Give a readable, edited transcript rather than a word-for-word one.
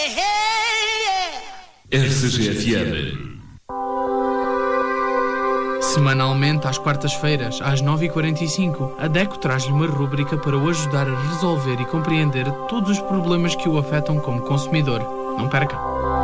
RCG-FM. Semanalmente, às quartas-feiras, às 9h45, a DECO traz-lhe uma rúbrica para o ajudar a resolver e compreender todos os problemas que o afetam como consumidor. Não perca!